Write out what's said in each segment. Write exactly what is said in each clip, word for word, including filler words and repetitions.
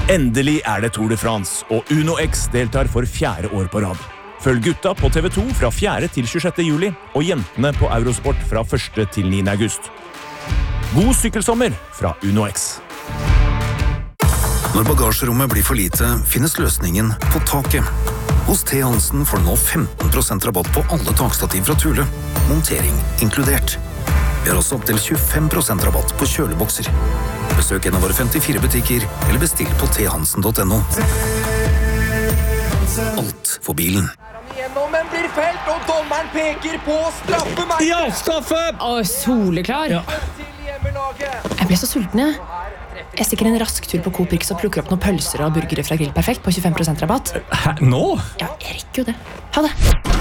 Endelig er det Tour de France, og Uno X deltar for fjerde år på rad. Følg gutta på T V to fra fjerde til tjuesjette juli, og jentene på Eurosport fra første til niende august. God sykkelsommer fra Uno X. Når bagasjerommet blir for lite, finnes løsningen på taket. Hos T. Hansen får du nå femten prosent rabatt på alle takstativ fra Thule. Montering inkludert. Vi har også opp til tjuefem prosent rabatt på kjølebokser. Besøk en av våre femtifire butikker, eller bestill på t hansen punktum n o. Alt for bilen. Men blir felt, og dommeren peker på straffemerket. Ja, straffe! Å, soleklar. Ja. Jeg ble så sulten, jeg. Jeg stikker en rask tur på Coop Rix og plukker opp noen pølser og burgere fra Grill Perfekt på tjuefem prosent rabatt. Hæ, nå? Ja, jeg rekker jo det. Ha det.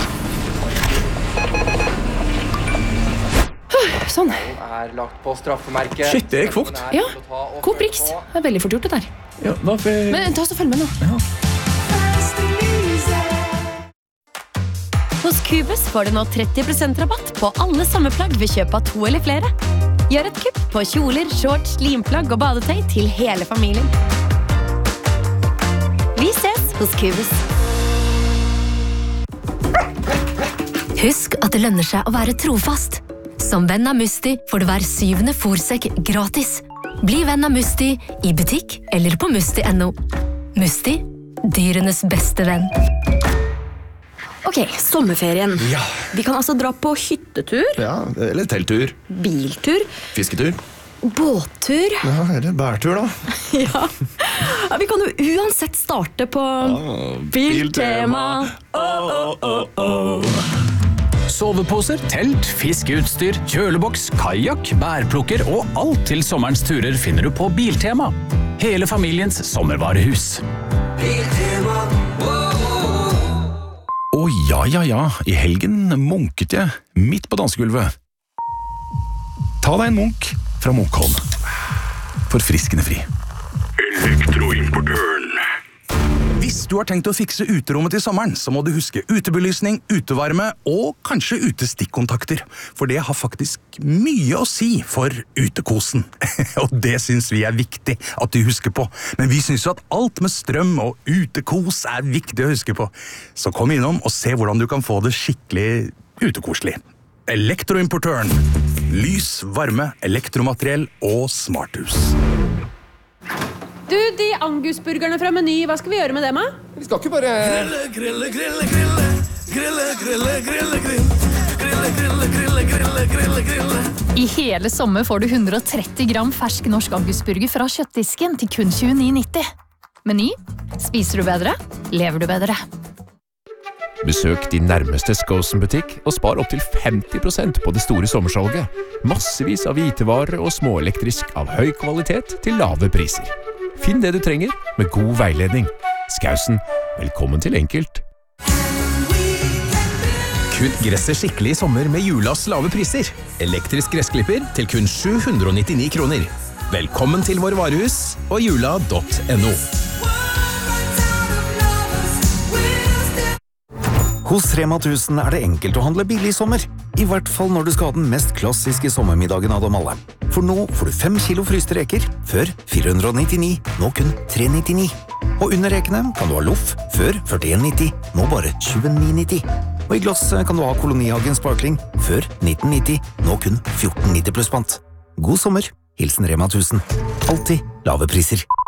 Sånn. Er lagt på straffemerket. Shit, det gikk fort. Ja, Coop Rix. Det er veldig fort gjort det der. Ja, hvorfor... Men ta oss og følg med nå. Ja. Hos Cubus får du nå tretti prosent rabatt på alle sommerplagg ved kjøp av to eller flere. Gjør et kupp på kjoler, shorts, limplagg og badetøy til hele familien. Vi ses hos Cubus. Husk at det lønner seg å være trofast. Som venn av Musti får du hver syvende fôrsekk gratis. Bli venn av Musti i butikk eller på musti punktum no. Musti, dyrenes beste venn. Ok, sommerferien. Ja. Vi kan altså dra på hyttetur, Ja, eller telttur. biltur, Fisketur. båttur. Ja, eller bærtur da. Ja. Ja, vi kan jo uansett starte på Biltema. Oh, oh, oh, oh. Soveposer, telt, fiskeutstyr, kjøleboks, kajak, bærplukker og alt til sommerens turer finner du på Biltema. Hele familiens sommervarehus. Biltema. Å ja, ja, ja, i helgen munket jeg midt på dansegulvet. Ta deg en munk fra Munkholm. Forfriskende fri. Elektroimportøren. Hvis du har tenkt å fikse uterommet til sommeren, så må du huske utebelysning, utevarme og kanskje utestikkontakter. For det har faktisk mye å si for utekosen. Og det synes vi er viktig at du husker på. Men vi synes jo at alt med strøm og utekos er viktig å huske på. Så kom innom og se hvordan du kan få det skikkelig utekoselig. Elektroimportøren. Lys, varme, elektromateriell og smarthus. Du, de angusburgerne fra Meny, hva skal vi gjøre med dem, da? Vi skal ikke bare... Grille, grille, grille, grille. Grille, grille, grille, grille. Grille, grille, grille, grille, grille, grille. I hele sommer får du hundre og tretti gram fersk norsk angusburger fra kjøttdisken til kun tjueni nitti. Meny. Spiser du bedre? Lever du bedre? Besøk din nærmeste Skosen-butikk og spar opp til femti prosent på det store sommersalget. Massevis av hvitevarer og småelektrisk av høy kvalitet til lave priser. Finn det du trenger med god veiledning. Skausen, velkommen til enkelt. Kutt gresset skikkelig i sommer med Julas lave priser. Elektrisk gressklipper til kun sju hundre og nittini kroner. Velkommen til vår varehus og jula punktum no. Hos Rema tusen er det enkelt å handle billig i sommer. I hvert fall når du skal ha den mest klassiske sommermiddagen av dem alle. For nå får du fem kilo fryste reker, før fire hundre og nittini, nå kun tre nittini. Og under rekene kan du ha loff, før førtien nitti, nå bare tjueni nitti. Og i glass kan du ha Kolonihagen Sparkling, før nitten nitti, nå kun fjorten nitti pluss pant. God sommer, hilsen Rema tusen. Alltid lave priser.